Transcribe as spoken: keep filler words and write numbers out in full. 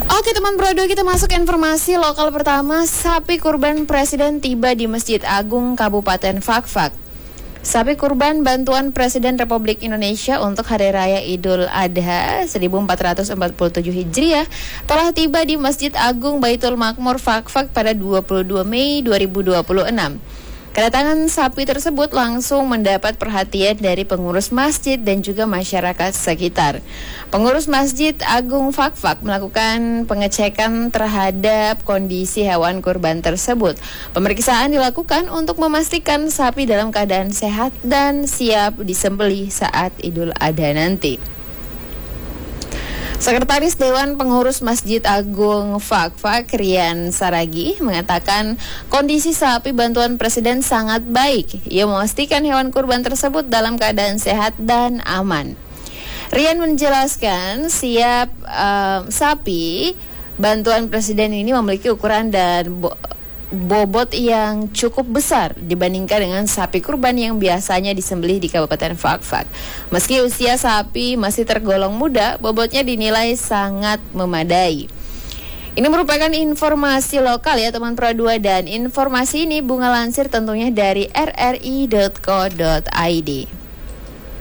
Oke teman Prodo, kita masuk ke informasi lokal pertama. Sapi kurban Presiden tiba di Masjid Agung Kabupaten Fakfak. Sapi kurban bantuan Presiden Republik Indonesia untuk Hari Raya Idul Adha seribu empat ratus empat puluh tujuh Hijriah telah tiba di Masjid Agung Baitul Makmur Fakfak pada dua puluh dua Mei dua ribu dua puluh enam. Kedatangan sapi tersebut langsung mendapat perhatian dari pengurus masjid dan juga masyarakat sekitar. Pengurus Masjid Agung Fakfak melakukan pengecekan terhadap kondisi hewan kurban tersebut. Pemeriksaan dilakukan untuk memastikan sapi dalam keadaan sehat dan siap disembelih saat Idul Adha nanti. Sekretaris Dewan Pengurus Masjid Agung Fakfak, Rian Saragi, mengatakan kondisi sapi bantuan Presiden sangat baik. Ia memastikan hewan kurban tersebut dalam keadaan sehat dan aman. Rian menjelaskan siap uh, sapi bantuan Presiden ini memiliki ukuran dan bo- bobot yang cukup besar dibandingkan dengan sapi kurban yang biasanya disembelih di Kabupaten Fakfak. Meski usia sapi masih tergolong muda, bobotnya dinilai sangat memadai. Ini merupakan informasi lokal ya teman Pro dua, dan informasi ini Bunga lansir tentunya dari r r i dot co dot i d.